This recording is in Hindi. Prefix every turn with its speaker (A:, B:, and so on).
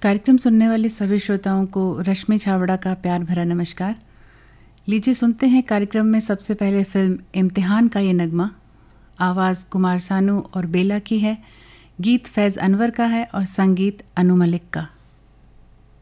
A: कार्यक्रम सुनने वाले सभी श्रोताओं को रश्मि छावड़ा का प्यार भरा नमस्कार। लीजिए सुनते हैं कार्यक्रम में सबसे पहले फिल्म इम्तिहान का ये नगमा। आवाज़ कुमार सानू और बेला की है, गीत फैज़ अनवर का है और संगीत अनु मलिक का।